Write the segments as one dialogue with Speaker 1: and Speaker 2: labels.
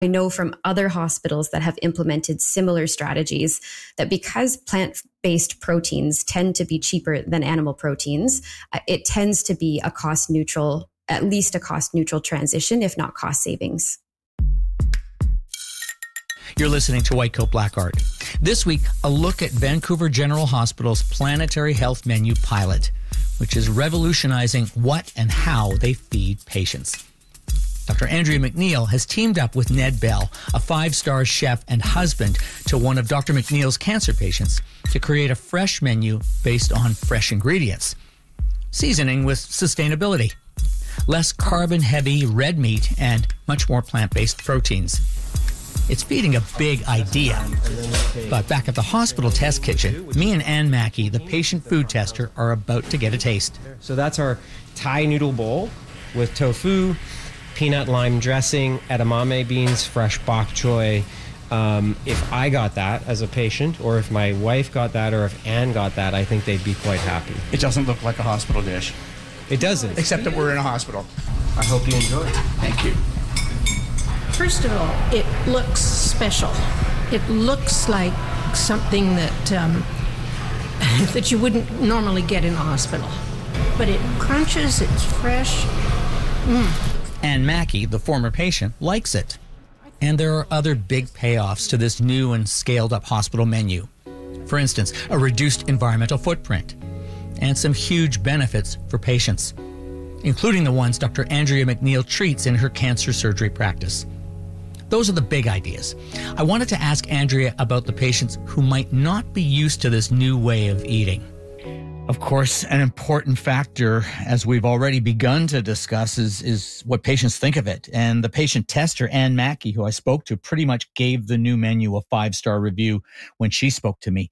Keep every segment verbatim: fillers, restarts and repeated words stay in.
Speaker 1: I know from other hospitals that have implemented similar strategies that because plant-based proteins tend to be cheaper than animal proteins, uh, it tends to be a cost neutral, at least a cost neutral transition, if not cost savings.
Speaker 2: You're listening to White Coat Black Art. This week, a look at Vancouver General Hospital's Planetary Health Menu pilot, which is revolutionizing what and how they feed patients. Doctor Andrea McNeil has teamed up with Ned Bell, a five-star chef and husband to one of Doctor McNeil's cancer patients, to create a fresh menu based on fresh ingredients, seasoning with sustainability, less carbon-heavy red meat, and much more plant-based proteins. It's feeding a big idea. But back at the hospital test kitchen, me and Ann Mackey, the patient food tester, are about to get a taste.
Speaker 3: So that's our Thai noodle bowl with tofu, peanut lime dressing, edamame beans, fresh bok choy. Um, if I got that as a patient, or if my wife got that, or if Ann got that, I think they'd be quite happy.
Speaker 4: It doesn't look like a hospital dish.
Speaker 3: It doesn't.
Speaker 4: Except that we're in a hospital.
Speaker 3: I hope you enjoy it.
Speaker 4: Thank you.
Speaker 5: First of all, it looks special. It looks like something that um, that you wouldn't normally get in a hospital. But it crunches, it's fresh. Mm.
Speaker 2: Ann Mackey, the former patient, likes it. And there are other big payoffs to this new and scaled-up hospital menu. For instance, a reduced environmental footprint and some huge benefits for patients, including the ones Doctor Andrea McNeil treats in her cancer surgery practice. Those are the big ideas. I wanted to ask Andrea about the patients who might not be used to this new way of eating. Of course, an important factor, as we've already begun to discuss, is, is what patients think of it. And the patient tester, Ann Mackey, who I spoke to, pretty much gave the new menu a five-star review when she spoke to me.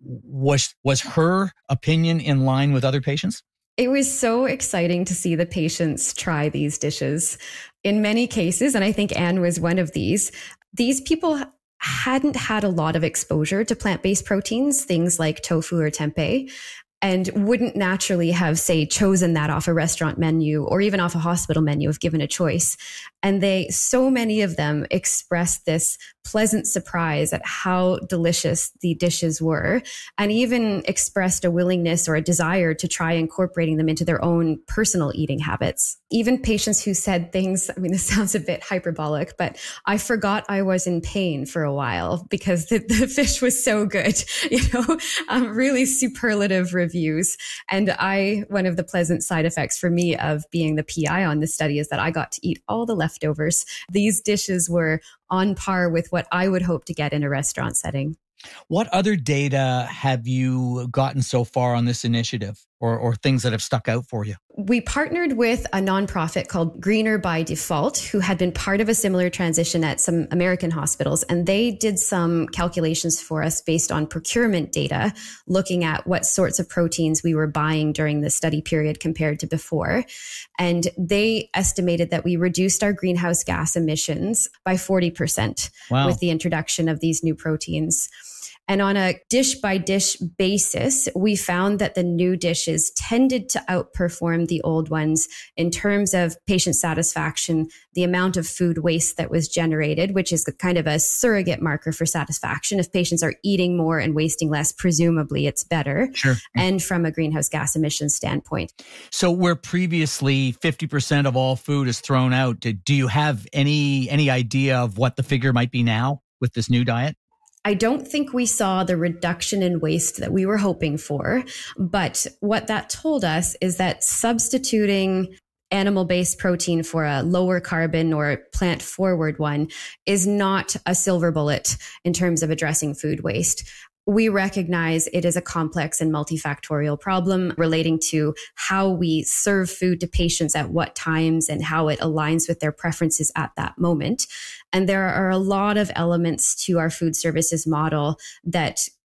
Speaker 2: Was, was her opinion in line with other patients?
Speaker 1: It was so exciting to see the patients try these dishes. In many cases, and I think Anne was one of these, these people hadn't had a lot of exposure to plant-based proteins, things like tofu or tempeh, and wouldn't naturally have, say, chosen that off a restaurant menu or even off a hospital menu if given a choice. And they, so many of them expressed this pleasant surprise at how delicious the dishes were, and even expressed a willingness or a desire to try incorporating them into their own personal eating habits. Even patients who said things, I mean, this sounds a bit hyperbolic, but I forgot I was in pain for a while because the, the fish was so good, you know, um, really superlative reviews. And I, one of the pleasant side effects for me of being the P I on this study is that I got to eat all the leftovers. These dishes were on par with what I would hope to get in a restaurant setting.
Speaker 2: What other data have you gotten so far on this initiative, or, or things that have stuck out for you?
Speaker 1: We partnered with a nonprofit called Greener by Default, who had been part of a similar transition at some American hospitals. And they did some calculations for us based on procurement data, looking at what sorts of proteins we were buying during the study period compared to before. And they estimated that we reduced our greenhouse gas emissions by forty percent
Speaker 2: wow.
Speaker 1: with the introduction of these new proteins. And on a dish-by-dish basis, we found that the new dishes tended to outperform the old ones in terms of patient satisfaction, the amount of food waste that was generated, which is kind of a surrogate marker for satisfaction. If patients are eating more and wasting less, presumably it's better.
Speaker 2: Sure.
Speaker 1: And from a greenhouse gas emissions standpoint.
Speaker 2: So where previously fifty percent of all food is thrown out, do you have any any idea of what the figure might be now with this new diet?
Speaker 1: I don't think we saw the reduction in waste that we were hoping for, but what that told us is that substituting animal-based protein for a lower carbon or plant-forward one is not a silver bullet in terms of addressing food waste. We recognize it is a complex and multifactorial problem relating to how we serve food to patients at what times and how it aligns with their preferences at that moment. And there are a lot of elements to our food services model that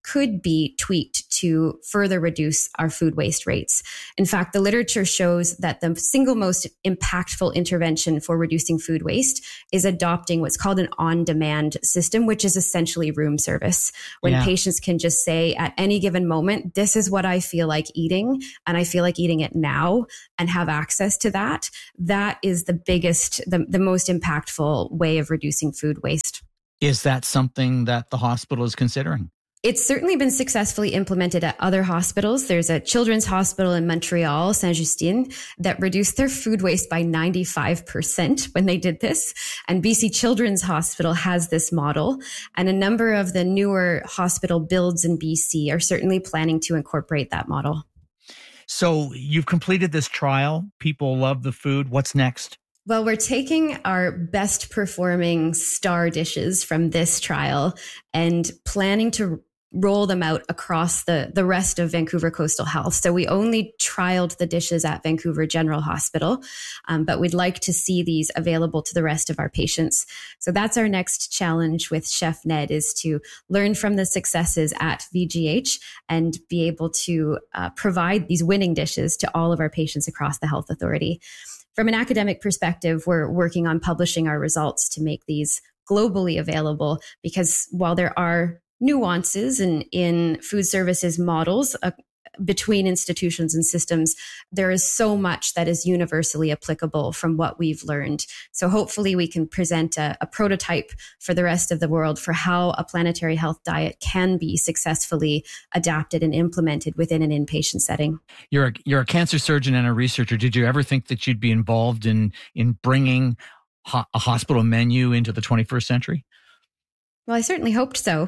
Speaker 1: could be tweaked to further reduce our food waste rates. In fact, the literature shows that the single most impactful intervention for reducing food waste is adopting what's called an on-demand system, which is essentially room service, when
Speaker 2: Yeah.
Speaker 1: patients can just say at any given moment, this is what I feel like eating, and I feel like eating it now, and have access to that. That is the biggest, the, the most impactful way of reducing food waste.
Speaker 2: Is that something that the hospital is considering?
Speaker 1: It's certainly been successfully implemented at other hospitals. There's a children's hospital in Montreal, Saint-Justine, that reduced their food waste by ninety-five percent when they did this. And B C Children's Hospital has this model. And a number of the newer hospital builds in B C are certainly planning to incorporate that model.
Speaker 2: So you've completed this trial. People love the food. What's next?
Speaker 1: Well, we're taking our best performing star dishes from this trial and planning to roll them out across the, the rest of Vancouver Coastal Health. So we only trialed the dishes at Vancouver General Hospital, um, but we'd like to see these available to the rest of our patients. So that's our next challenge with Chef Ned, is to learn from the successes at V G H and be able to uh, provide these winning dishes to all of our patients across the health authority. From an academic perspective, we're working on publishing our results to make these globally available, because while there are nuances in, in food services models uh, between institutions and systems, there is so much that is universally applicable from what we've learned. So hopefully we can present a, a prototype for the rest of the world for how a planetary health diet can be successfully adapted and implemented within an inpatient setting.
Speaker 2: You're a, you're a cancer surgeon and a researcher. Did you ever think that you'd be involved in, in bringing ho- a hospital menu into the twenty-first century?
Speaker 1: Well, I certainly hoped so.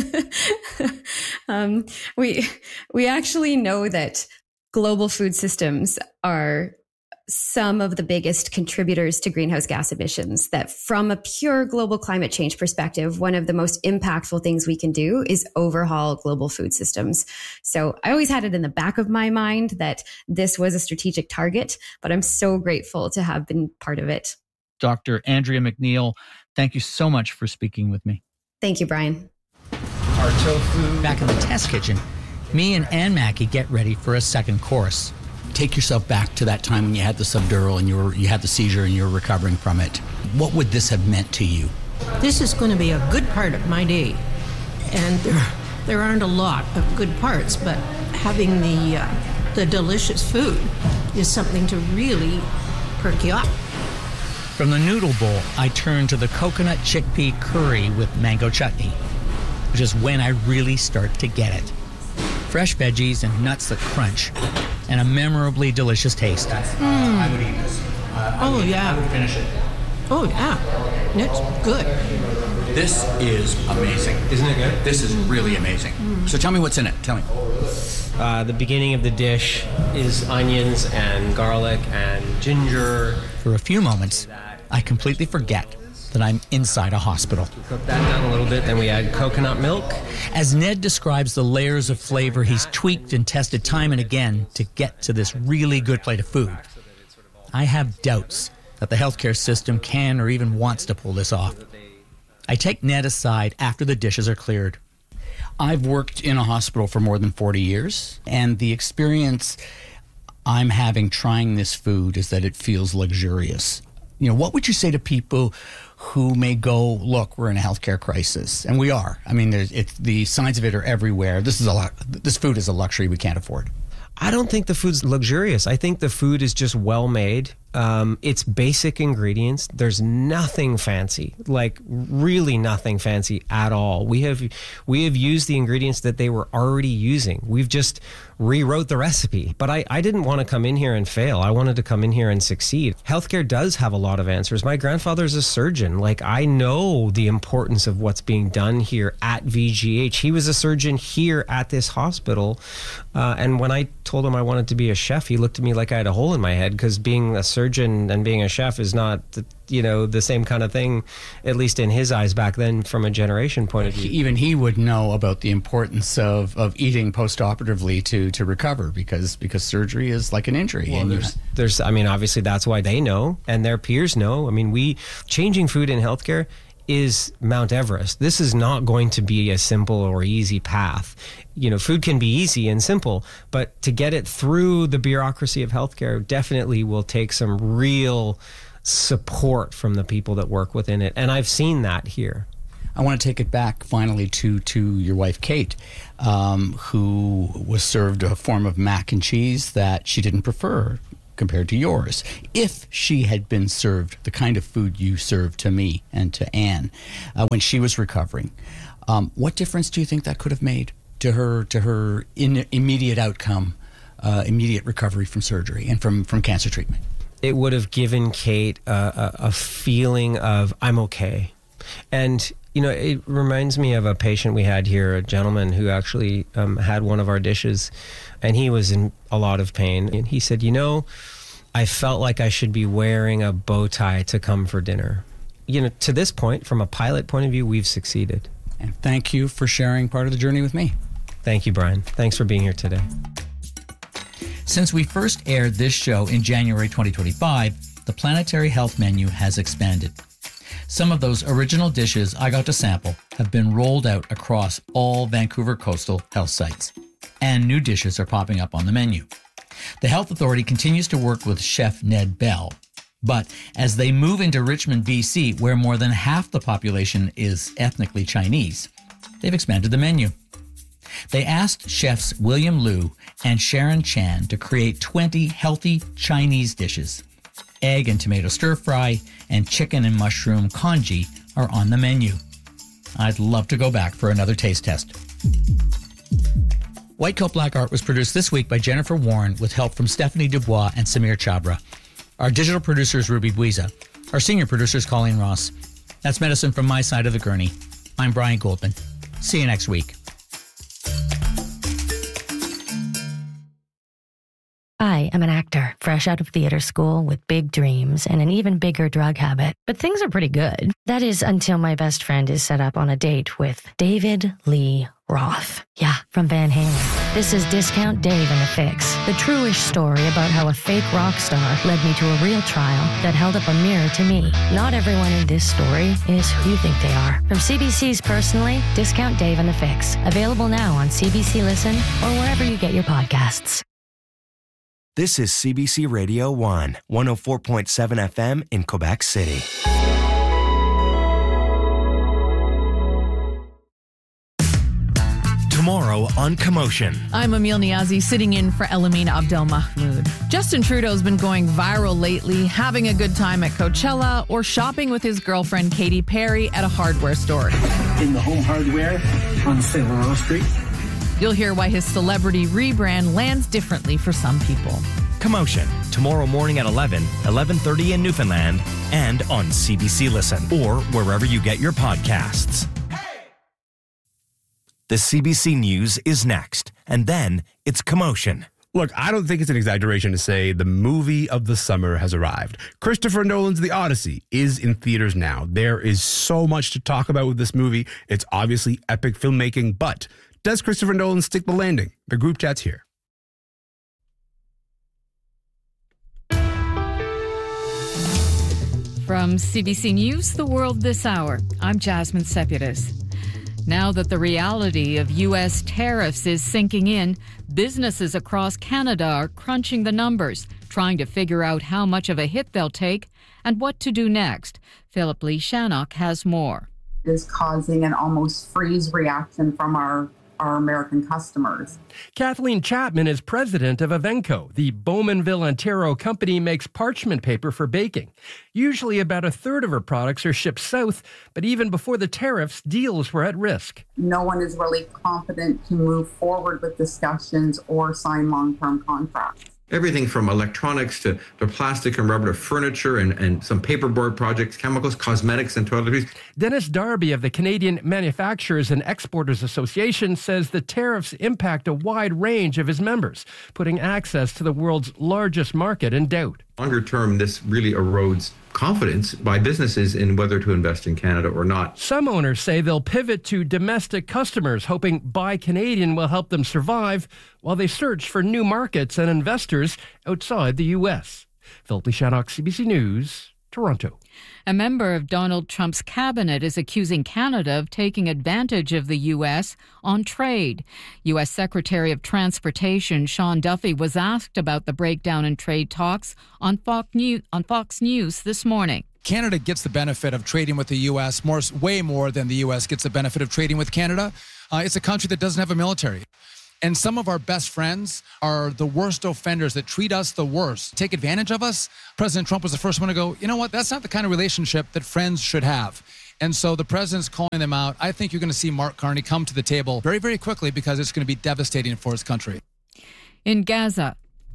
Speaker 1: um, we we actually know that global food systems are some of the biggest contributors to greenhouse gas emissions. That from a pure global climate change perspective, one of the most impactful things we can do is overhaul global food systems. So I always had it in the back of my mind that this was a strategic target, but I'm so grateful to have been part of it.
Speaker 2: Doctor Andrea McNeil, thank you so much for speaking with me.
Speaker 1: Thank you, Brian.
Speaker 3: Our tofu.
Speaker 2: Back in the test kitchen, me and Ann Mackey get ready for a second course.
Speaker 6: Take yourself back to that time when you had the subdural and you were you had the seizure and you were recovering from it. What would this have meant to you?
Speaker 5: This is going to be a good part of my day. And there, there aren't a lot of good parts, but having the, uh, the delicious food is something to really perk you up.
Speaker 2: From the noodle bowl, I turn to the coconut chickpea curry with mango chutney, which is when I really start to get it. Fresh veggies and nuts that crunch, and a memorably delicious taste.
Speaker 6: Uh, I would eat this. Uh, I
Speaker 5: Oh,
Speaker 6: would,
Speaker 5: yeah.
Speaker 6: I would finish it.
Speaker 5: Oh, yeah. It's good.
Speaker 6: This is amazing.
Speaker 3: Isn't it good?
Speaker 6: This is really amazing. So tell me what's in it. Tell me.
Speaker 3: Uh, the beginning of the dish is onions and garlic and ginger.
Speaker 2: For a few moments, I completely forget that I'm inside a hospital.
Speaker 3: Cook that down a little bit, then we add coconut milk.
Speaker 2: As Ned describes the layers of flavor he's tweaked and tested time and again to get to this really good plate of food, I have doubts that the healthcare system can or even wants to pull this off. I take Ned aside after the dishes are cleared.
Speaker 6: I've worked in a hospital for more than forty years, and the experience I'm having trying this food is that it feels luxurious. You know, what would you say to people who may go, look, we're in a healthcare crisis, and we are. I mean, there's it's the signs of it are everywhere. This is a lot. This food is a luxury we can't afford.
Speaker 3: I don't think the food's luxurious. I think the food is just well made. Um, it's basic ingredients. There's nothing fancy, like really nothing fancy at all. We have we have used the ingredients that they were already using. We've just rewrote the recipe. But I, I didn't want to come in here and fail. I wanted to come in here and succeed. Healthcare does have a lot of answers. My grandfather's a surgeon. Like, I know the importance of what's being done here at V G H. He was a surgeon here at this hospital. Uh, and when I told him I wanted to be a chef, he looked at me like I had a hole in my head, because being a surgeon and being a chef is not, the, you know, the same kind of thing, at least in his eyes back then, from a generation point of view.
Speaker 6: Even he would know about the importance of, of eating post-operatively to, to recover, because because surgery is like an injury.
Speaker 3: Well,
Speaker 6: and
Speaker 3: there's, there's, I mean, obviously that's why they know, and their peers know. I mean, we changing food in healthcare is Mount Everest. This is not going to be a simple or easy path. You know, food can be easy and simple, but to get it through the bureaucracy of healthcare definitely will take some real support from the people that work within it. And I've seen that here.
Speaker 6: I want to take it back finally to, to your wife, Kate, um, who was served a form of mac and cheese that she didn't prefer compared to yours. If she had been served the kind of food you served to me and to Anne uh, when she was recovering, um, what difference do you think that could have made to her to her in, immediate outcome, uh, immediate recovery from surgery and from, from cancer treatment?
Speaker 3: It would have given Kate a, a, a feeling of, I'm okay. And you know, it reminds me of a patient we had here, a gentleman who actually um, had one of our dishes, and he was in a lot of pain. And he said, you know, I felt like I should be wearing a bow tie to come for dinner. You know, to this point, from a pilot point of view, we've succeeded.
Speaker 6: And thank you for sharing part of the journey with me.
Speaker 3: Thank you, Brian. Thanks for being here today.
Speaker 2: Since we first aired this show in January twenty twenty-five, the Planetary Health menu has expanded. Some of those original dishes I got to sample have been rolled out across all Vancouver coastal health sites, and new dishes are popping up on the menu. The Health Authority continues to work with Chef Ned Bell, but as they move into Richmond, B C, where more than half the population is ethnically Chinese, they've expanded the menu. They asked chefs William Liu and Sharon Chan to create twenty healthy Chinese dishes. Egg and tomato stir-fry and chicken and mushroom congee are on the menu. I'd love to go back for another taste test. White Coat Black Art was produced this week by Jennifer Warren with help from Stephanie Dubois and Samir Chabra. Our digital producer is Ruby Buiza. Our senior producer is Colleen Ross. That's Medicine from my side of the gurney. I'm Brian Goldman. See you next week.
Speaker 7: I am an actor, fresh out of theater school with big dreams and an even bigger drug habit. But things are pretty good. That is until my best friend is set up on a date with David Lee Roth. Yeah, from Van Halen. This is Discount Dave and the Fix, the true-ish story about how a fake rock star led me to a real trial that held up a mirror to me. Not everyone in this story is who you think they are. From C B C's Personally, Discount Dave and the Fix. Available now on C B C Listen or wherever you get your podcasts.
Speaker 8: This is C B C Radio one, one oh four point seven F M in Quebec City. Tomorrow on Commotion.
Speaker 9: I'm Emil Niazi, sitting in for Elamine Abdelmahmoud. Justin Trudeau's been going viral lately, having a good time at Coachella or shopping with his girlfriend Katy Perry at a hardware store.
Speaker 10: In the Home Hardware on Saint Laurent Street.
Speaker 9: You'll hear why his celebrity rebrand lands differently for some people.
Speaker 8: Commotion, tomorrow morning at eleven, eleven thirty in Newfoundland, and on C B C Listen, or wherever you get your podcasts. The C B C News is next, and then it's Commotion.
Speaker 11: Look, I don't think it's an exaggeration to say the movie of the summer has arrived. Christopher Nolan's The Odyssey is in theaters now. There is so much to talk about with this movie. It's obviously epic filmmaking, but does Christopher Nolan stick the landing? The group chat's here.
Speaker 12: From C B C News, The World This Hour, I'm Jasmine Seputis. Now that the reality of U S tariffs is sinking in, businesses across Canada are crunching the numbers, trying to figure out how much of a hit they'll take and what to do next. Philip Lee Shannock has more.
Speaker 13: It is causing an almost freeze reaction from our our American customers.
Speaker 14: Kathleen Chapman is president of Avenco. The Bowmanville, Ontario company makes parchment paper for baking. Usually about a third of her products are shipped south, but even before the tariffs, deals were at risk.
Speaker 13: No one is really confident to move forward with discussions or sign long-term contracts.
Speaker 15: Everything from electronics to, to plastic and rubber to furniture and, and some paperboard projects, chemicals, cosmetics, and toiletries.
Speaker 14: Dennis Darby of the Canadian Manufacturers and Exporters Association says the tariffs impact a wide range of his members, putting access to the world's largest market in doubt.
Speaker 15: Longer term, this really erodes confidence by businesses in whether to invest in Canada or not.
Speaker 14: Some owners say they'll pivot to domestic customers, hoping Buy Canadian will help them survive while they search for new markets and investors outside the U S. Philip Lee Shannock, C B C News, Toronto.
Speaker 12: A member of Donald Trump's cabinet is accusing Canada of taking advantage of the U S on trade. U S Secretary of Transportation Sean Duffy was asked about the breakdown in trade talks on Fox News, on Fox News this morning.
Speaker 16: Canada gets the benefit of trading with the U S more, way more than the U S gets the benefit of trading with Canada. Uh, it's a country that doesn't have a military. And some of our best friends are the worst offenders that treat us the worst, take advantage of us. President Trump was the first one to go, you know what, that's not the kind of relationship that friends should have. And so the president's calling them out. I think you're going to see Mark Carney come to the table very, very quickly because it's going to be devastating for his country.
Speaker 12: In Gaza,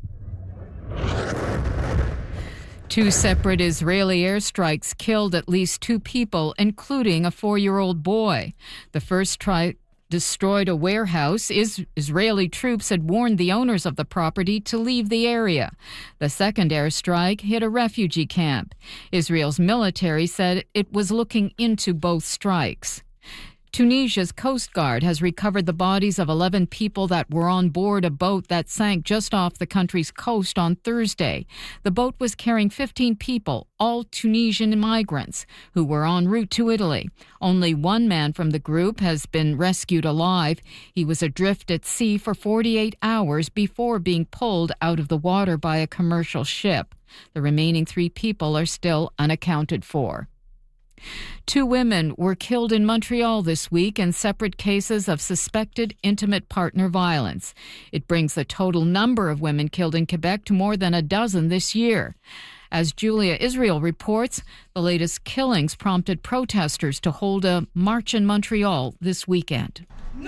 Speaker 12: two separate Israeli airstrikes killed at least two people, including a four-year-old boy. The first strike destroyed a warehouse. Is- Israeli troops had warned the owners of the property to leave the area. The second airstrike hit a refugee camp. Israel's military said it was looking into both strikes. Tunisia's Coast Guard has recovered the bodies of eleven people that were on board a boat that sank just off the country's coast on Thursday. The boat was carrying fifteen people, all Tunisian migrants, who were en route to Italy. Only one man from the group has been rescued alive. He was adrift at sea for forty-eight hours before being pulled out of the water by a commercial ship. The remaining three people are still unaccounted for. Two women were killed in Montreal this week in separate cases of suspected intimate partner violence. It brings the total number of women killed in Quebec to more than a dozen this year. As Julia Israel reports, the latest killings prompted protesters to hold a march in Montreal this weekend.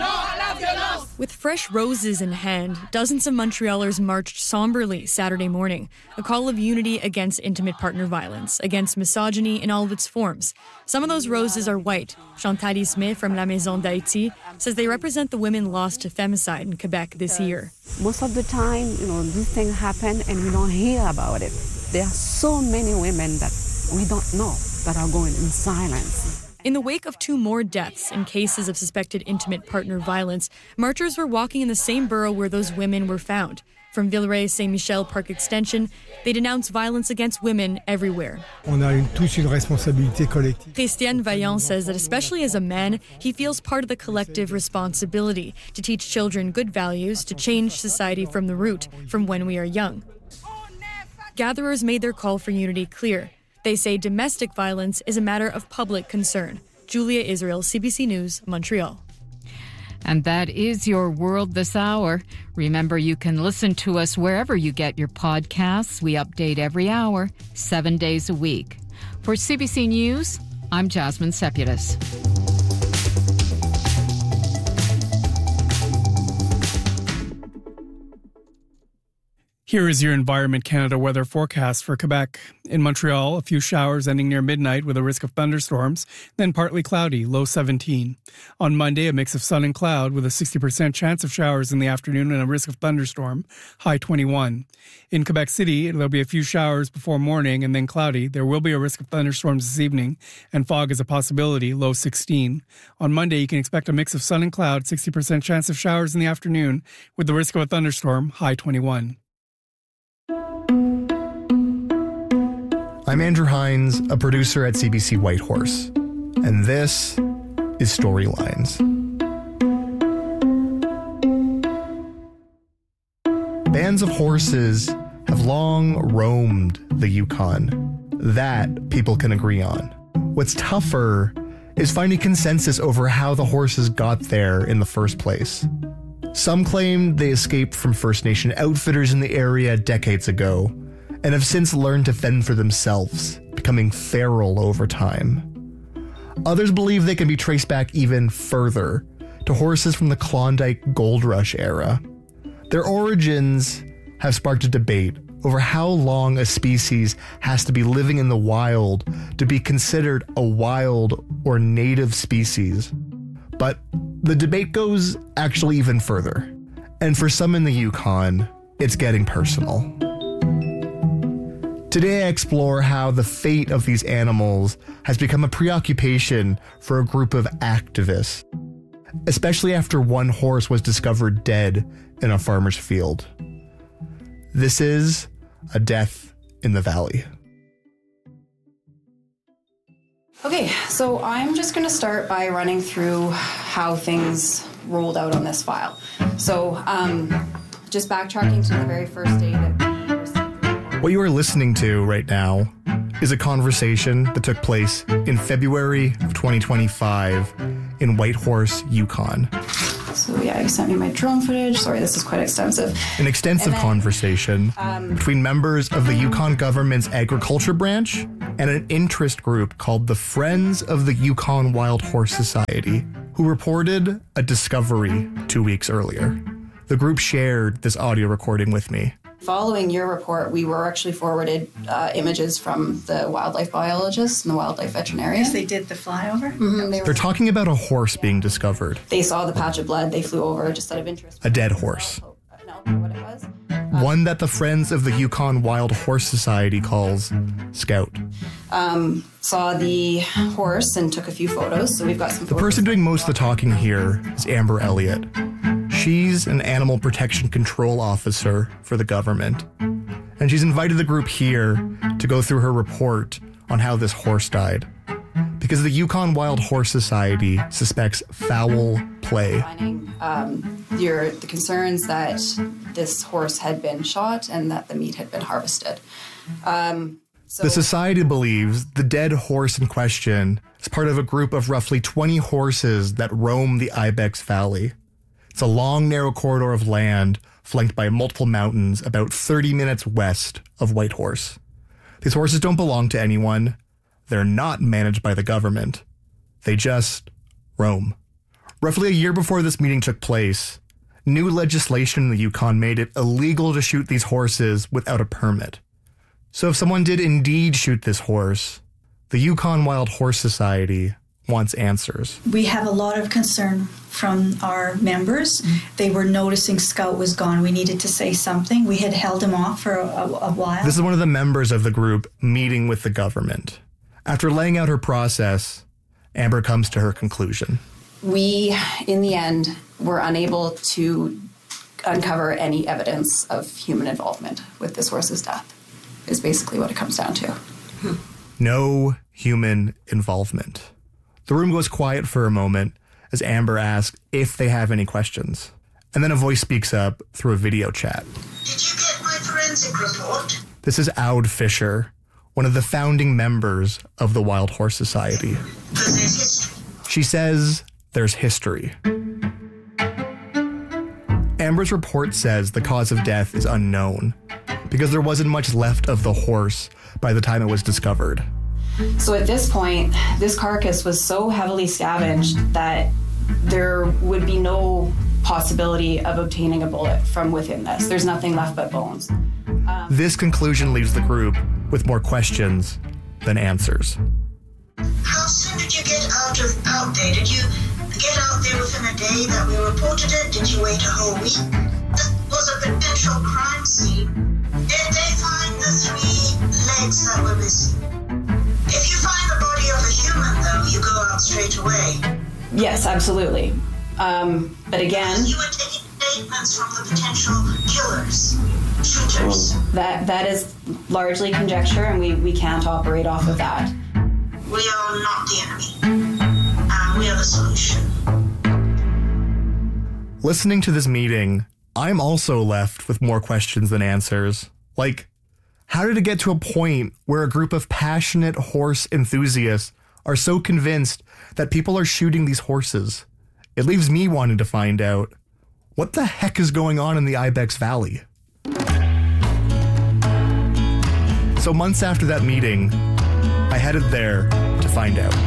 Speaker 17: With fresh roses in hand, dozens of Montrealers marched somberly Saturday morning, a call of unity against intimate partner violence, against misogyny in all of its forms. Some of those roses are white. Chantal Smith from La Maison d'Haïti says they represent the women lost to femicide in Quebec this year.
Speaker 18: Most of the time, you know, these things happen and we don't hear about it. There are so many women that we don't know that are going in silence.
Speaker 17: In the wake of two more deaths in cases of suspected intimate partner violence, marchers were walking in the same borough where those women were found. From Villeray-Saint-Michel Park Extension, they denounced violence against women everywhere.
Speaker 19: On a tous une responsabilité collective.
Speaker 17: Christian Vaillant says that especially as a man, he feels part of the collective responsibility to teach children good values, to change society from the root, from when we are young. Gatherers made their call for unity clear. They say domestic violence is a matter of public concern. Julia Israel, C B C News, Montreal.
Speaker 12: And that is your World This Hour. Remember, you can listen to us wherever you get your podcasts. We update every hour, seven days a week. For C B C News, I'm Jasmine Seputis.
Speaker 20: Here is your Environment Canada weather forecast for Quebec. In Montreal, a few showers ending near midnight with a risk of thunderstorms, then partly cloudy, low seventeen. On Monday, a mix of sun and cloud with a sixty percent chance of showers in the afternoon and a risk of thunderstorm, high twenty-one. In Quebec City, there'll be a few showers before morning and then cloudy. There will be a risk of thunderstorms this evening, and fog is a possibility, low sixteen. On Monday, you can expect a mix of sun and cloud, sixty percent chance of showers in the afternoon with the risk of a thunderstorm, high twenty-one.
Speaker 21: I'm Andrew Hines, a producer at C B C Whitehorse, and this is Storylines. Bands of horses have long roamed the Yukon. That people can agree on. What's tougher is finding consensus over how the horses got there in the first place. Some claim they escaped from First Nation outfitters in the area decades ago, and have since learned to fend for themselves, becoming feral over time. Others believe they can be traced back even further, to horses from the Klondike Gold Rush era. Their origins have sparked a debate over how long a species has to be living in the wild to be considered a wild or native species. But the debate goes actually even further. And for some in the Yukon, it's getting personal. Today I explore how the fate of these animals has become a preoccupation for a group of activists, especially after one horse was discovered dead in a farmer's field. This is A Death in the Valley.
Speaker 4: Okay, so I'm just going to start by running through how things rolled out on this file. So um, just backtracking to the very first day that...
Speaker 21: What you are listening to right now is a conversation that took place in February of twenty twenty-five in Whitehorse, Yukon.
Speaker 4: So yeah, you sent me my drone footage. Sorry, this is quite extensive.
Speaker 21: An extensive
Speaker 4: then,
Speaker 21: conversation
Speaker 4: um,
Speaker 21: between members of the Yukon government's agriculture branch and an interest group called the Friends of the Yukon Wild Horse Society, who reported a discovery two weeks earlier. The group shared this audio recording with me.
Speaker 4: Following your report, we were actually forwarded uh, images from the wildlife biologists and the wildlife veterinarian.
Speaker 22: Yes, they did the flyover.
Speaker 4: Mm-hmm. They
Speaker 21: They're talking about a horse being discovered.
Speaker 4: They saw the patch of blood. They flew over just out of interest.
Speaker 21: A dead horse.
Speaker 4: No, what it was.
Speaker 21: One that the Friends of the Yukon Wild Horse Society calls Scout.
Speaker 4: Um, saw the horse and took a few photos, so we've got some
Speaker 21: The person doing most of the talking here is Amber Elliott. She's an animal protection control officer for the government, and she's invited the group here to go through her report on how this horse died, because the Yukon Wild Horse Society suspects foul play.
Speaker 4: Um, your, the concerns that this horse had been shot and that the meat had been harvested. Um, so
Speaker 21: the society believes the dead horse in question is part of a group of roughly twenty horses that roam the Ibex Valley. It's a long, narrow corridor of land flanked by multiple mountains about thirty minutes west of Whitehorse. These horses don't belong to anyone. They're not managed by the government. They just roam. Roughly a year before this meeting took place, new legislation in the Yukon made it illegal to shoot these horses without a permit. So if someone did indeed shoot this horse, the Yukon Wild Horse Society wants answers.
Speaker 22: We have a lot of concern from our members. They were noticing Scout was gone. We needed to say something. We had held him off for a, a, a while.
Speaker 21: This is one of the members of the group meeting with the government. After laying out her process, Amber comes to her conclusion.
Speaker 4: We, in the end, were unable to uncover any evidence of human involvement with this horse's death, is basically what it comes down to.
Speaker 22: Hmm.
Speaker 21: No human involvement. The room goes quiet for a moment as Amber asks if they have any questions. And then a voice speaks up through a video chat.
Speaker 23: Did you get my forensic report?
Speaker 21: This is Aud Fisher, one of the founding members of the Wild Horse Society.
Speaker 23: Because there's history.
Speaker 21: She says there's history. Amber's report says the cause of death is unknown because there wasn't much left of the horse by the time it was discovered.
Speaker 4: So at this point, this carcass was so heavily scavenged that there would be no possibility of obtaining a bullet from within this. There's nothing left but bones. Um,
Speaker 21: this conclusion leaves the group with more questions than answers.
Speaker 23: How soon did you get out of out there? Did you get out there within a day that we reported it? Did you wait a whole week? This was a potential crime scene. Did they find the three legs that were missing? If you find the body of a human, though, you go out straight away.
Speaker 4: Yes, absolutely. Um, but again,
Speaker 23: you were taking statements from the potential killers, shooters.
Speaker 4: That that is largely conjecture, and we, we can't operate off of that.
Speaker 23: We are not the enemy, and we are the solution.
Speaker 21: Listening to this meeting, I'm also left with more questions than answers. Like, how did it get to a point where a group of passionate horse enthusiasts are so convinced that people are shooting these horses? It leaves me wanting to find out, what the heck is going on in the Ibex Valley? So months after that meeting, I headed there to find out.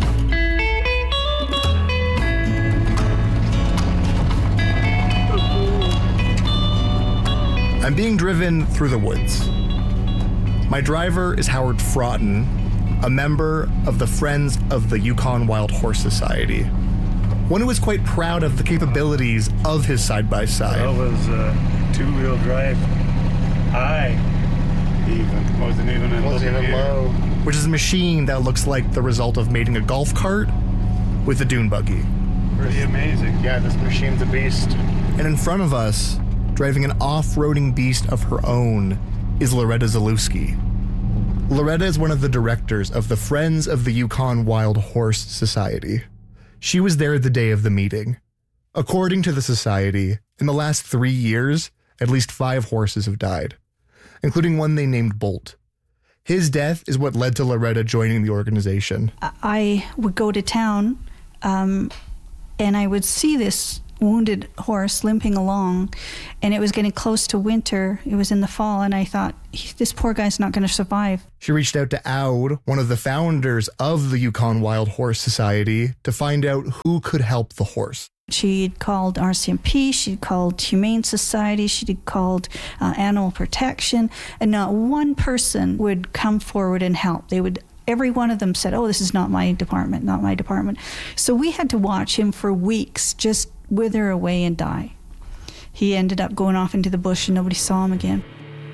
Speaker 21: I'm being driven through the woods. My driver is Howard Fraughton, a member of the Friends of the Yukon Wild Horse Society. One who is quite proud of the capabilities of his side-by-side.
Speaker 24: That was uh, two-wheel drive high, even. Wasn't even in
Speaker 21: Wasn't even low. Which is a machine that looks like the result of mating a golf cart with a dune buggy.
Speaker 24: Pretty amazing.
Speaker 21: Yeah, this machine's a beast. And in front of us, driving an off-roading beast of her own, is Loretta Zalewski. Loretta is one of the directors of the Friends of the Yukon Wild Horse Society. She was there the day of the meeting. According to the society, in the last three years, at least five horses have died, including one they named Bolt. His death is what led to Loretta joining the organization.
Speaker 22: I would go to town um, and I would see this wounded horse limping along, and it was getting close to winter. It was in the fall, and I thought, this poor guy's not going to survive.
Speaker 21: She reached out to Aud, one of the founders of the Yukon Wild Horse Society, to find out who could help the horse.
Speaker 22: She'd called R C M P, she'd called Humane Society, she'd called uh, Animal Protection, and not one person would come forward and help. They would Every one of them said, oh, this is not my department, not my department. So we had to watch him for weeks just wither away and die. He ended up going off into the bush and nobody saw him again.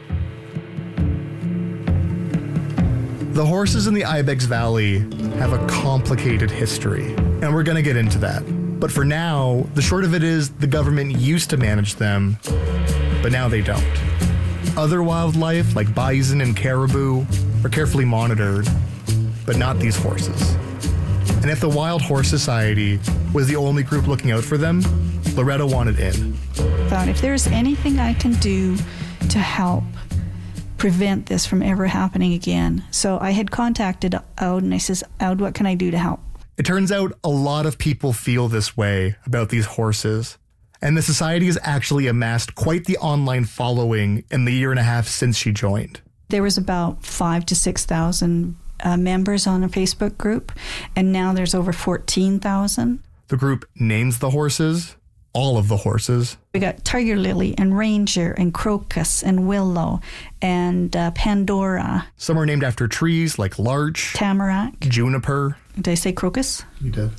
Speaker 21: The horses in the Ibex Valley have a complicated history, and we're going to get into that. But for now, the short of it is the government used to manage them, but now they don't. Other wildlife, like bison and caribou, are carefully monitored, but not these horses. And if the Wild Horse Society was the only group looking out for them, Loretta wanted in.
Speaker 22: I thought, if there's anything I can do to help prevent this from ever happening again. So I had contacted Aud and I says, Aud, what can I do to help?
Speaker 21: It turns out a lot of people feel this way about these horses. And the society has actually amassed quite the online following in the year and a half since she joined.
Speaker 22: There was about five to six thousand uh, members on a Facebook group, and now there's over fourteen thousand.
Speaker 21: The group names the horses, all of the horses.
Speaker 22: We got Tiger Lily and Ranger and Crocus and Willow and uh, Pandora.
Speaker 21: Some are named after trees like larch,
Speaker 22: Tamarack,
Speaker 21: juniper.
Speaker 22: Did I say crocus?
Speaker 21: You did.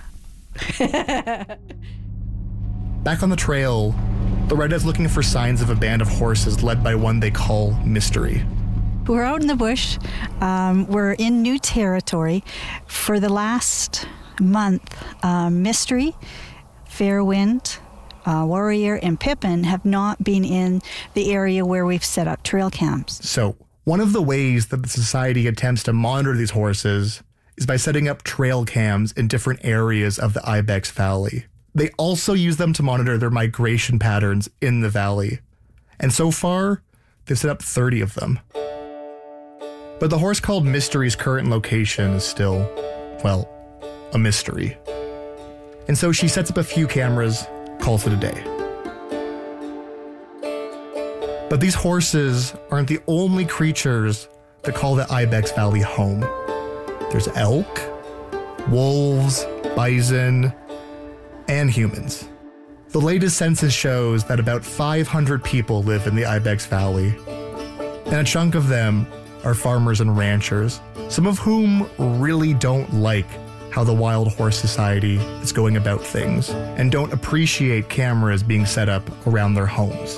Speaker 21: Back on the trail, Loretta's looking for signs of a band of horses led by one they call Mystery.
Speaker 22: We're out in the bush. Um, we're in new territory. For the last month, uh, Mystery, Fairwind, uh, Warrior, and Pippin have not been in the area where we've set up trail cams.
Speaker 21: So, one of the ways that the society attempts to monitor these horses is by setting up trail cams in different areas of the Ibex Valley. They also use them to monitor their migration patterns in the valley. And so far, they've set up thirty of them. But the horse called Mystery's current location is still, well, a mystery. And so she sets up a few cameras, calls it a day. But these horses aren't the only creatures that call the Ibex Valley home. There's elk, wolves, bison, and humans. The latest census shows that about five hundred people live in the Ibex Valley, and a chunk of them are farmers and ranchers, some of whom really don't like how the Wild Horse Society is going about things, and don't appreciate cameras being set up around their homes.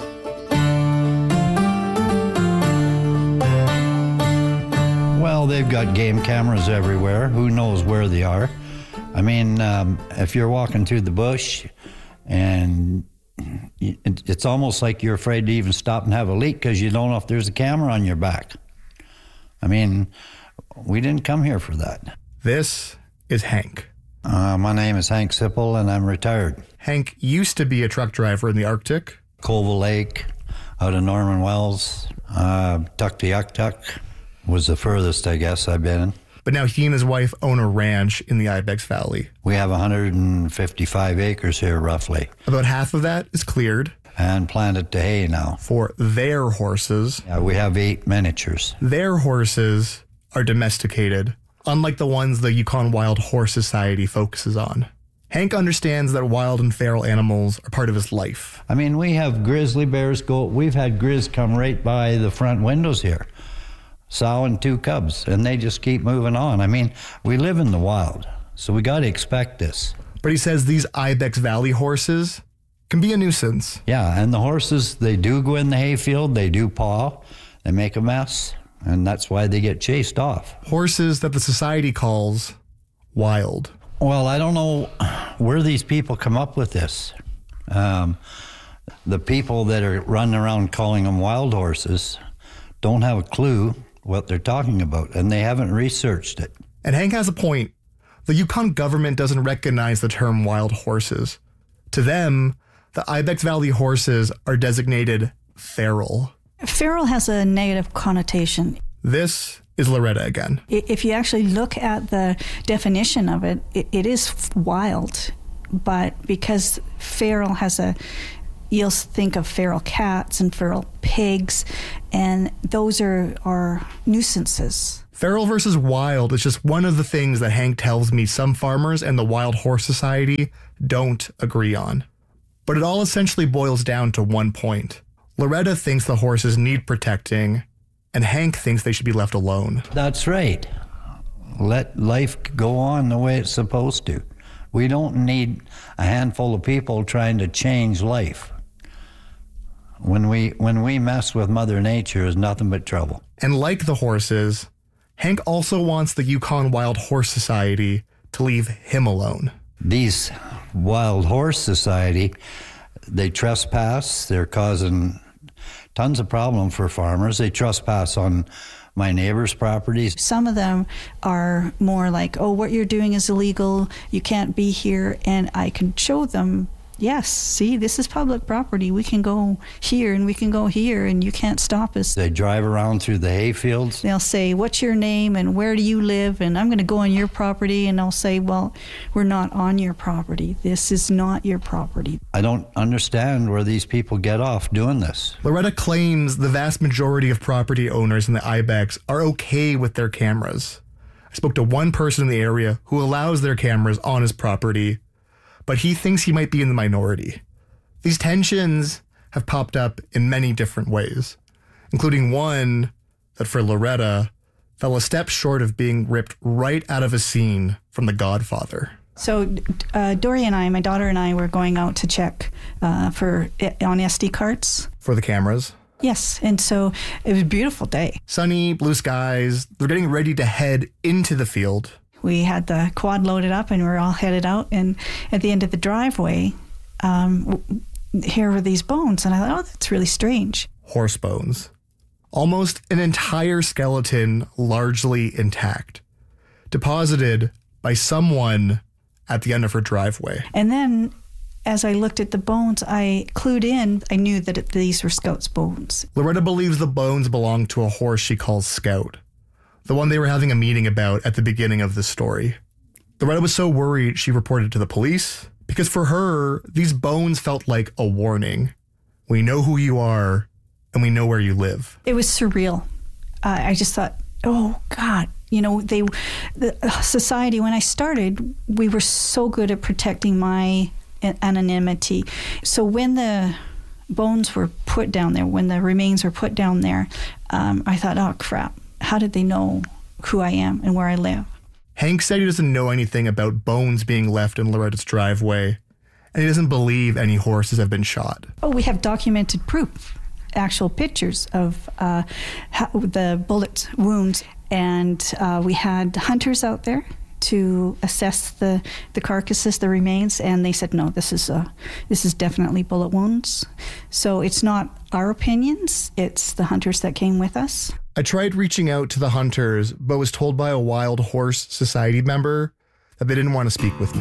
Speaker 1: Well, they've got game cameras everywhere. Who knows where they are? I mean, um, if you're walking through the bush and it's almost like you're afraid to even stop and have a leak because you don't know if there's a camera on your back. I mean, we didn't come here for that.
Speaker 21: This is Hank.
Speaker 1: Uh, my name is Hank Sipple, and I'm retired.
Speaker 21: Hank used to be a truck driver in the Arctic.
Speaker 1: Colville Lake, out of Norman Wells, uh, Tuktoyaktuk was the furthest, I guess, I've been in.
Speaker 21: But now he and his wife own a ranch in the Ibex Valley.
Speaker 1: We have one hundred fifty-five acres here, roughly.
Speaker 21: About half of that is cleared.
Speaker 1: And planted to hay now.
Speaker 21: For their horses.
Speaker 1: Yeah, we have eight miniatures.
Speaker 21: Their horses are domesticated, unlike the ones the Yukon Wild Horse Society focuses on. Hank understands that wild and feral animals are part of his life.
Speaker 1: I mean, we have grizzly bears go, we've had grizz come right by the front windows here. Sow and two cubs, and they just keep moving on. I mean, we live in the wild, so we got to expect this.
Speaker 21: But he says these Ibex Valley horses can be a nuisance.
Speaker 1: Yeah, and the horses, they do go in the hayfield, they do paw, they make a mess, and that's why they get chased off.
Speaker 21: Horses that the society calls wild.
Speaker 1: Well, I don't know where these people come up with this. Um, the people that are running around calling them wild horses don't have a clue what they're talking about, and they haven't researched it.
Speaker 21: And Hank has a point. The Yukon government doesn't recognize the term wild horses. To them, the Ibex Valley horses are designated feral.
Speaker 22: Feral has a negative connotation.
Speaker 21: This is Loretta again.
Speaker 22: If you actually look at the definition of it, it, it is wild. But because feral has a, you'll think of feral cats and feral pigs, and those are, are nuisances.
Speaker 21: Feral versus wild is just one of the things that Hank tells me some farmers and the Wild Horse Society don't agree on. But it all essentially boils down to one point. Loretta thinks the horses need protecting, and Hank thinks they should be left alone.
Speaker 1: That's right. Let life go on the way it's supposed to. We don't need a handful of people trying to change life. When we when we mess with Mother Nature, it's nothing but trouble.
Speaker 21: And like the horses, Hank also wants the Yukon Wild Horse Society to leave him alone.
Speaker 1: These Wild Horse Society, they trespass. They're causing tons of problem for farmers. They trespass on my neighbor's properties.
Speaker 22: Some of them are more like, oh, what you're doing is illegal. You can't be here. And I can show them, yes, see, this is public property. We can go here and we can go here and you can't stop us.
Speaker 1: They drive around through the hayfields.
Speaker 22: They'll say, what's your name and where do you live? And I'm going to go on your property. And I'll say, well, we're not on your property. This is not your property.
Speaker 1: I don't understand where these people get off doing this.
Speaker 21: Loretta claims the vast majority of property owners in the Ibex are okay with their cameras. I spoke to one person in the area who allows their cameras on his property, but he thinks he might be in the minority. These tensions have popped up in many different ways, including one that for Loretta fell a step short of being ripped right out of a scene from The Godfather.
Speaker 22: So uh, Dory and I, my daughter and I, were going out to check uh, for on S D cards.
Speaker 21: For the cameras?
Speaker 22: Yes, and so it was a beautiful day.
Speaker 21: Sunny, blue skies. They're getting ready to head into the field.
Speaker 22: We had the quad loaded up and we were all headed out. And at the end of the driveway, um, here were these bones. And I thought, oh, that's really strange.
Speaker 21: Horse bones. Almost an entire skeleton, largely intact. Deposited by someone at the end of her driveway.
Speaker 22: And then as I looked at the bones, I clued in. I knew that it, these were Scout's bones.
Speaker 21: Loretta believes the bones belong to a horse she calls Scout. The one they were having a meeting about at the beginning of this story. Loretta was so worried she reported to the police because for her, these bones felt like a warning. We know who you are and we know where you live.
Speaker 22: It was surreal. Uh, I just thought, oh God, you know, they, the society, when I started, we were so good at protecting my anonymity. So when the bones were put down there, when the remains were put down there, um, I thought, oh crap. How did they know who I am and where I live?
Speaker 21: Hank said he doesn't know anything about bones being left in Loretta's driveway, and he doesn't believe any horses have been shot.
Speaker 22: Oh, we have documented proof, actual pictures of uh, how, the bullet wounds, and uh, we had hunters out there to assess the, the carcasses, the remains, and they said, no, this is a, this is definitely bullet wounds. So it's not our opinions, it's the hunters that came with us.
Speaker 21: I tried reaching out to the hunters, but was told by a Wild Horse Society member that they didn't want to speak with me.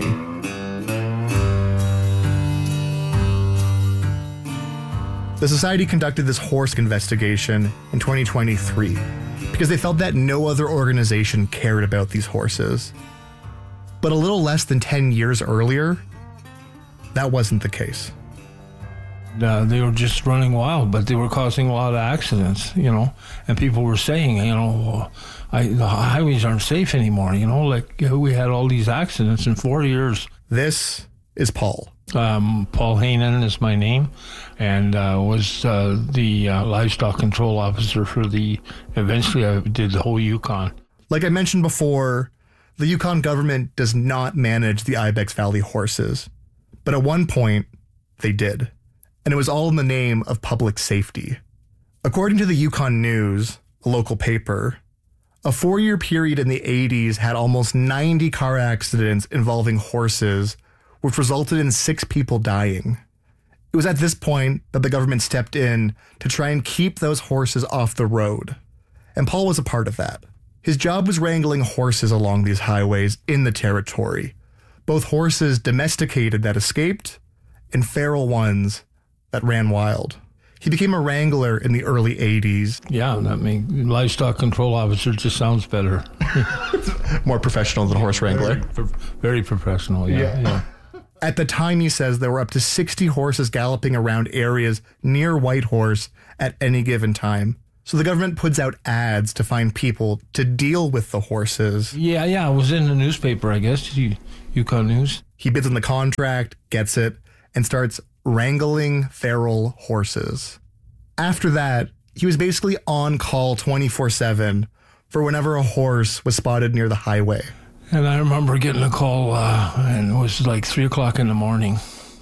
Speaker 21: The society conducted this horse investigation in twenty twenty-three because they felt that no other organization cared about these horses. But a little less than ten years earlier, that wasn't the case.
Speaker 2: Uh, they were just running wild, but they were causing a lot of accidents, you know, and people were saying, you know, I, the highways aren't safe anymore, you know, like we had all these accidents in four years.
Speaker 21: This is Paul.
Speaker 2: Um, Paul Hainan is my name, and uh, was uh, the uh, livestock control officer for the, eventually I did the whole Yukon.
Speaker 21: Like I mentioned before, the Yukon government does not manage the Ibex Valley horses, but at one point they did. And it was all in the name of public safety. According to the Yukon News, a local paper, a four-year period in the eighties had almost ninety car accidents involving horses, which resulted in six people dying. It was at this point that the government stepped in to try and keep those horses off the road. And Paul was a part of that. His job was wrangling horses along these highways in the territory, both horses domesticated that escaped and feral ones that ran wild. He became a wrangler in the early eighties.
Speaker 2: Yeah, I mean, livestock control officer just sounds better.
Speaker 21: More professional than horse wrangler.
Speaker 2: Very, very professional, yeah, yeah. yeah.
Speaker 21: At the time, he says there were up to sixty horses galloping around areas near Whitehorse at any given time. So the government puts out ads to find people to deal with the horses.
Speaker 2: Yeah, yeah, it was in the newspaper, I guess, Yukon News.
Speaker 21: He bids on the contract, gets it, and starts wrangling feral horses. After that, he was basically on call twenty-four seven for whenever a horse was spotted near the highway.
Speaker 2: And I remember getting a call, uh, and it was like three o'clock in the morning,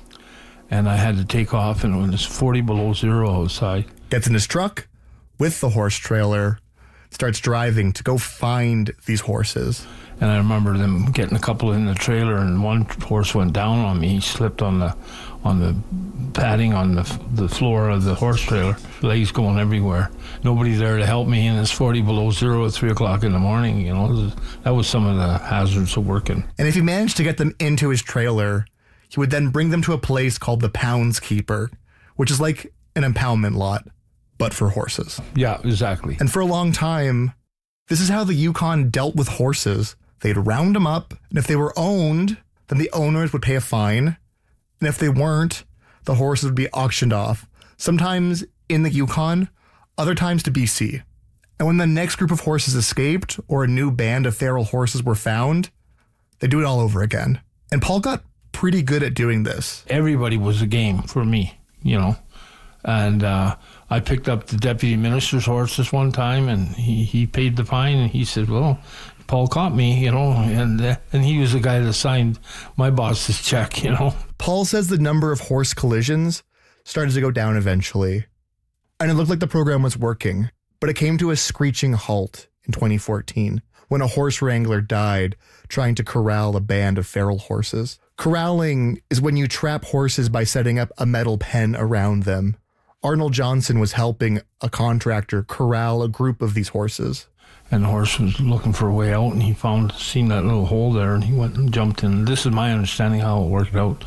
Speaker 2: and I had to take off, and it was forty below zero outside.
Speaker 21: Gets in his truck with the horse trailer, starts driving to go find these horses.
Speaker 2: And I remember them getting a couple in the trailer, and one horse went down on me. He slipped on the on the padding on the the floor of the horse trailer, legs going everywhere. Nobody there to help me, and it's forty below zero at three o'clock in the morning. You know, that was some of the hazards of working.
Speaker 21: And if he managed to get them into his trailer, he would then bring them to a place called the Pounds Keeper, which is like an impoundment lot, but for horses.
Speaker 2: Yeah, exactly.
Speaker 21: And for a long time, this is how the Yukon dealt with horses. They'd round them up, and if they were owned, then the owners would pay a fine. And if they weren't, the horses would be auctioned off, sometimes in the Yukon, other times to B C. And when the next group of horses escaped, or a new band of feral horses were found, they do it all over again. And Paul got pretty good at doing this.
Speaker 2: Everybody was a game for me, you know. And uh, I picked up the deputy minister's horses one time, and he, he paid the fine, and he said, well, Paul caught me, you know, and uh, and he was the guy that signed my boss's check, you know.
Speaker 21: Paul says the number of horse collisions started to go down eventually, and it looked like the program was working, but it came to a screeching halt in twenty fourteen when a horse wrangler died trying to corral a band of feral horses. Corralling is when you trap horses by setting up a metal pen around them. Arnold Johnson was helping a contractor corral a group of these horses.
Speaker 2: And the horse was looking for a way out, and he found, seen that little hole there, and he went and jumped in. This is my understanding how it worked out.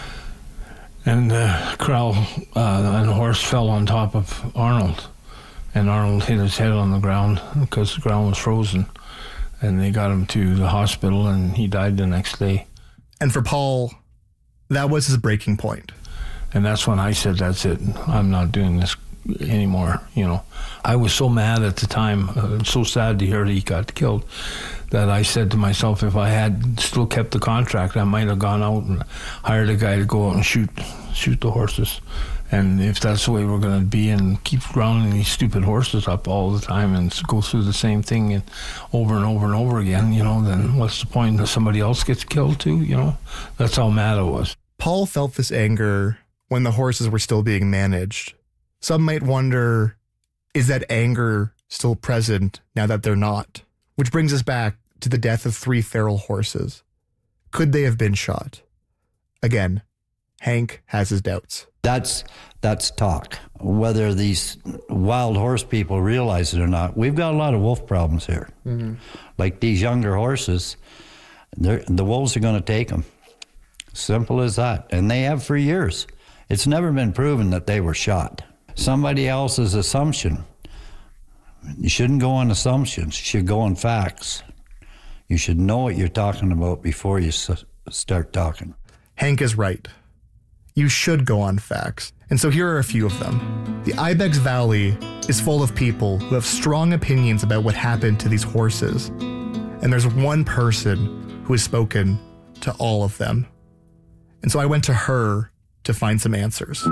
Speaker 2: And the corral, uh, and the horse fell on top of Arnold, and Arnold hit his head on the ground because the ground was frozen. And they got him to the hospital, and he died the next day.
Speaker 21: And for Paul, that was his breaking point.
Speaker 2: And that's when I said, that's it. I'm not doing this anymore, you know. I was so mad at the time, uh, so sad to hear that he got killed, that I said to myself, if I had still kept the contract, I might have gone out and hired a guy to go out and shoot shoot the horses. And if that's the way we're going to be and keep rounding these stupid horses up all the time and go through the same thing and over and over and over again, you know, then what's the point that somebody else gets killed too, you know? That's how mad I was.
Speaker 21: Paul felt this anger when the horses were still being managed. Some might wonder, is that anger still present now that they're not? Which brings us back to the death of three feral horses. Could they have been shot? Again, Hank has his doubts.
Speaker 1: That's that's talk. Whether these wild horse people realize it or not, we've got a lot of wolf problems here. Mm-hmm. Like these younger horses, the wolves are going to take them. Simple as that. And they have for years. It's never been proven that they were shot. Somebody else's assumption. You shouldn't go on assumptions. You should go on facts. You should know what you're talking about before you s- start talking.
Speaker 21: Hank is right. You should go on facts. And so here are a few of them. The Ibex Valley is full of people who have strong opinions about what happened to these horses. And there's one person who has spoken to all of them. And so I went to her to find some answers.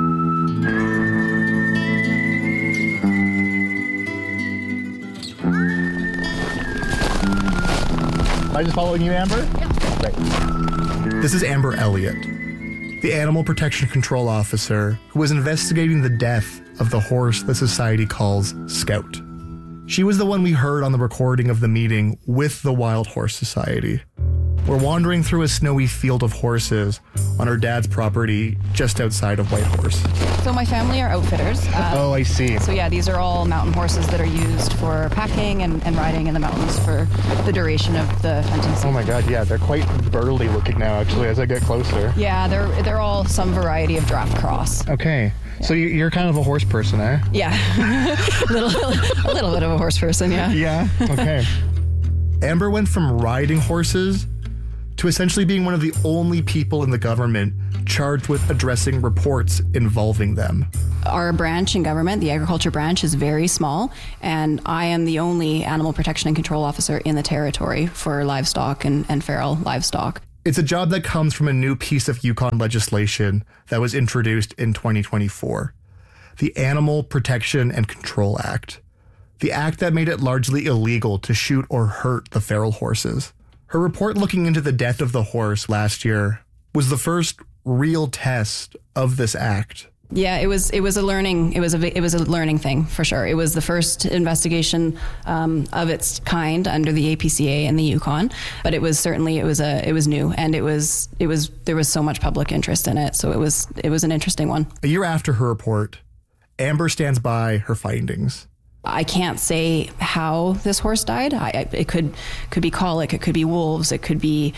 Speaker 21: Am I just following you, Amber? Yeah. Right. This is Amber Elliott, the Animal Protection Control Officer who was investigating the death of the horse the society calls Scout. She was the one we heard on the recording of the meeting with the Wild Horse Society. We're wandering through a snowy field of horses on her dad's property just outside of Whitehorse.
Speaker 4: So my family are outfitters. Um,
Speaker 21: oh, I see.
Speaker 4: So yeah, these are all mountain horses that are used for packing and, and riding in the mountains for the duration of the hunting season.
Speaker 21: Oh my God, yeah, they're quite burly looking now, actually, as I get closer.
Speaker 4: Yeah, they're they're all some variety of draft cross.
Speaker 21: Okay, yeah. So you're kind of a horse person, eh?
Speaker 4: Yeah, a little, a little bit of a horse person, yeah.
Speaker 21: Yeah, okay. Amber went from riding horses to essentially being one of the only people in the government charged with addressing reports involving them.
Speaker 4: Our branch in government, the agriculture branch, is very small, and I am the only animal protection and control officer in the territory for livestock and, and feral livestock.
Speaker 21: It's a job that comes from a new piece of Yukon legislation that was introduced in twenty twenty-four, the Animal Protection and Control Act, the act that made it largely illegal to shoot or hurt the feral horses. Her report looking into the death of the horse last year was the first real test of this act.
Speaker 4: Yeah, it was. It was a learning. It was a. It was a learning thing for sure. It was the first investigation um, of its kind under the A P C A and the Yukon. But it was certainly it was a. It was new, and it was. It was. There was so much public interest in it, so it was. It was an interesting one.
Speaker 21: A year after her report, Amber stands by her findings.
Speaker 4: I can't say how this horse died. I, I, it could could be colic. It could be wolves. It could be.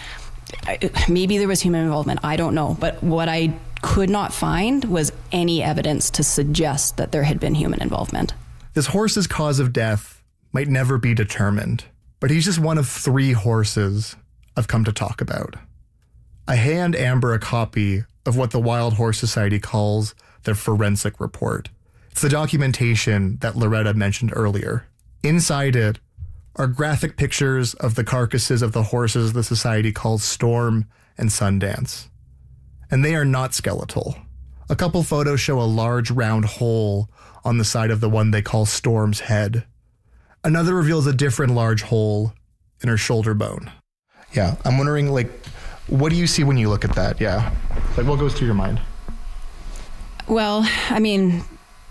Speaker 4: Maybe there was human involvement. I don't know. But what I could not find was any evidence to suggest that there had been human involvement.
Speaker 21: This horse's cause of death might never be determined, but he's just one of three horses I've come to talk about. I hand Amber a copy of what the Wild Horse Society calls their forensic report. It's the documentation that Loretta mentioned earlier. Inside it are graphic pictures of the carcasses of the horses the society calls Storm and Sundance. And they are not skeletal. A couple photos show a large round hole on the side of the one they call Storm's head. Another reveals a different large hole in her shoulder bone. Yeah, I'm wondering, like, what do you see when you look at that? Yeah. Like, what goes through your mind?
Speaker 4: Well, I mean,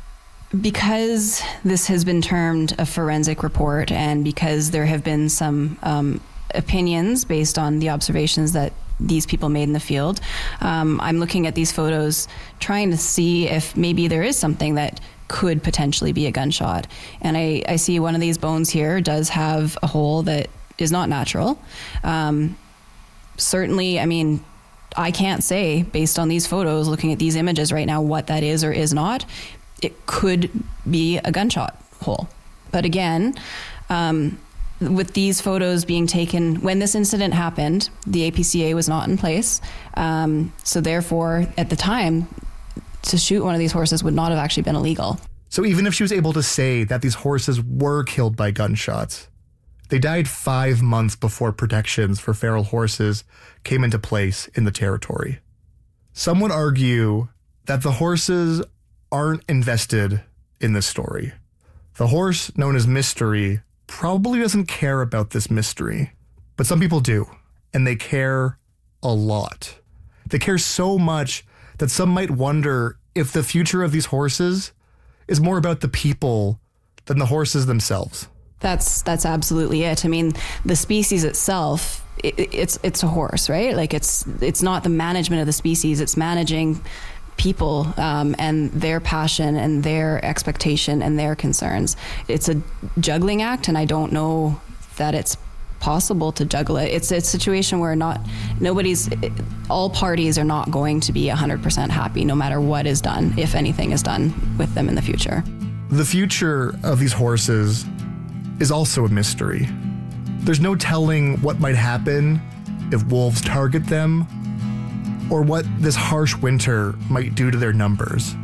Speaker 4: because this has been termed a forensic report and because there have been some um, opinions based on the observations that these people made in the field, um, I'm looking at these photos trying to see if maybe there is something that could potentially be a gunshot. And I, I see one of these bones here does have a hole that is not natural. Um, certainly, I mean, I can't say based on these photos, looking at these images right now, what that is or is not. It could be a gunshot hole. But again, um, with these photos being taken when this incident happened, the A P C A was not in place. Um, so therefore, at the time, to shoot one of these horses would not have actually been illegal.
Speaker 21: So even if she was able to say that these horses were killed by gunshots, they died five months before protections for feral horses came into place in the territory. Some would argue that the horses aren't invested in this story. The horse, known as Mystery, probably doesn't care about this mystery, but some people do, and they care a lot. They care so much that some might wonder if the future of these horses is more about the people than the horses themselves.
Speaker 4: That's that's absolutely it. I mean, the species itself, it, it's it's a horse, right? Like it's it's not the management of the species, it's managing people um, and their passion and their expectation and their concerns. It's a juggling act, and I don't know that it's possible to juggle it. It's a situation where not nobody's, all parties are not going to be one hundred percent happy no matter what is done, if anything is done with them in the future.
Speaker 21: The future of these horses is also a mystery. There's no telling what might happen if wolves target them, or what this harsh winter might do to their numbers.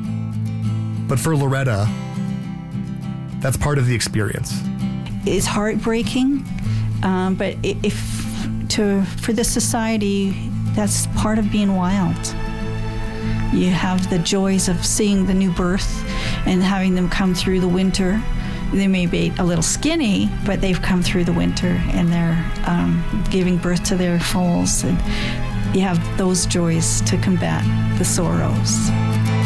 Speaker 21: But for Loretta, that's part of the experience.
Speaker 22: It's heartbreaking, um, but if to for this society, that's part of being wild. You have the joys of seeing the new birth and having them come through the winter. They may be a little skinny, but they've come through the winter and they're um, giving birth to their foals. And you have those joys to combat the sorrows.